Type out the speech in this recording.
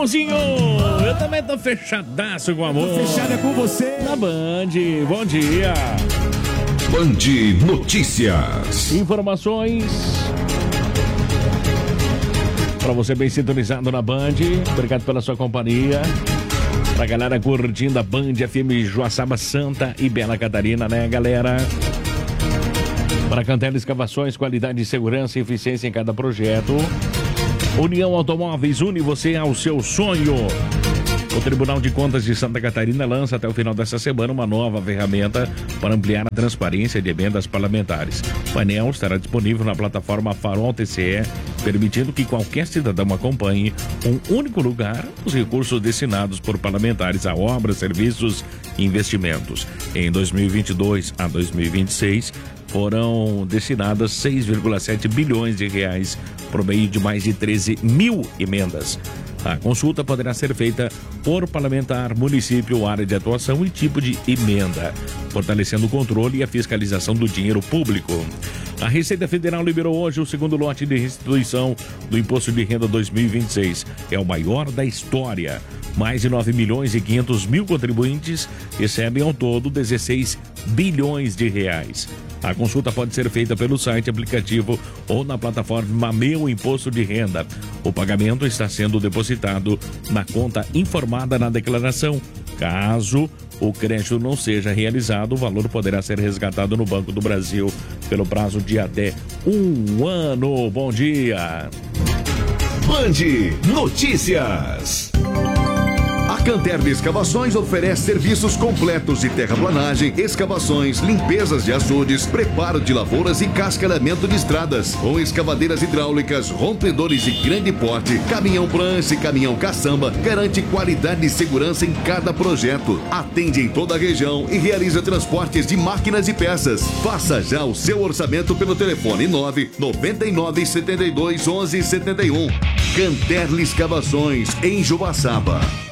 amorzinho. Eu também tô fechadaço com amor. Fechada com você. Na Band, bom dia. Band Notícias. Informações para você bem sintonizado na Band. Obrigado pela sua companhia. Pra galera curtindo a Band FM Joaçaba, Santa e Bela Catarina, né, galera? Para Cantera Escavações, qualidade, segurança e eficiência em cada projeto. União Automóveis, une você ao seu sonho. O Tribunal de Contas de Santa Catarina lança até o final dessa semana uma nova ferramenta para ampliar a transparência de emendas parlamentares. O painel estará disponível na plataforma Farol TCE, permitindo que qualquer cidadão acompanhe um único lugar os recursos destinados por parlamentares a obras, serviços e investimentos. Em 2022 a 2026, foram destinadas 6,7 bilhões de reais por meio de mais de 13 mil emendas. A consulta poderá ser feita por parlamentar, município, área de atuação e tipo de emenda, fortalecendo o controle e a fiscalização do dinheiro público. A Receita Federal liberou hoje o segundo lote de restituição do Imposto de Renda 2026. É o maior da história. Mais de 9 milhões e 500 mil contribuintes recebem ao todo 16 bilhões de reais. A consulta pode ser feita pelo site, aplicativo ou na plataforma Meu Imposto de Renda. O pagamento está sendo depositado na conta informada na declaração. Caso o crédito não seja realizado, o valor poderá ser resgatado no Banco do Brasil pelo prazo de até 1 ano. Bom dia. Band Notícias. A Cantera Escavações oferece serviços completos de terraplanagem, escavações, limpezas de açudes, preparo de lavouras e cascalhamento de estradas, com escavadeiras hidráulicas, rompedores de grande porte, caminhão prancha e caminhão caçamba, garante qualidade e segurança em cada projeto. Atende em toda a região e realiza transportes de máquinas e peças. Faça já o seu orçamento pelo telefone 999 72 11 71. Cantera Escavações, em Joaçaba.